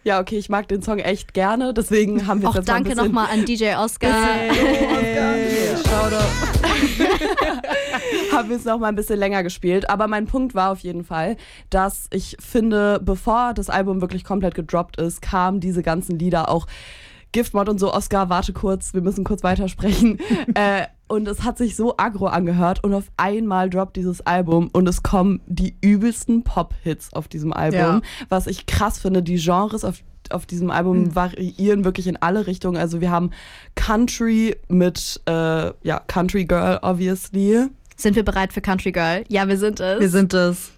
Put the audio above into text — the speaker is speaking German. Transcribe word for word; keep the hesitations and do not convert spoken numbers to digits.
Ja, okay, ich mag den Song echt gerne, deswegen haben wir Auch jetzt danke mal ein bisschen... nochmal an D J Oscar. Haben wir es noch mal ein bisschen länger gespielt. Aber mein Punkt war auf jeden Fall, dass ich finde, bevor das Album wirklich komplett gedroppt ist, kamen diese ganzen Lieder auch Giftmord und so. Oscar, warte kurz, wir müssen kurz weitersprechen. äh, und es hat sich so aggro angehört und auf einmal droppt dieses Album und es kommen die übelsten Pop-Hits auf diesem Album. Ja. Was ich krass finde, die Genres auf auf diesem Album mhm. variieren wirklich in alle Richtungen. Also wir haben Country mit, äh, ja, Country Girl, obviously. Sind wir bereit für Country Girl? Ja, wir sind es. Wir sind es.